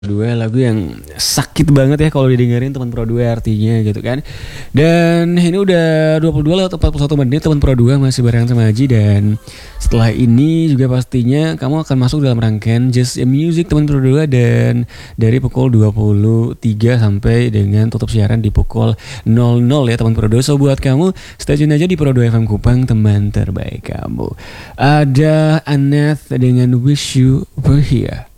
Dua lagu yang sakit banget ya kalau didengerin teman Pro 2 artinya gitu kan. Dan ini udah 22 lewat 41 menit teman Pro 2 masih barengan sama Aji. Dan setelah ini juga pastinya kamu akan masuk dalam rangkaian Just Music teman Pro 2. Dan dari pukul 23 sampai dengan tutup siaran di pukul 00 ya teman Pro 2. So buat kamu stay tune aja di Pro 2 FM Kupang, teman terbaik kamu. Ada Annette dengan Wish You Were Here.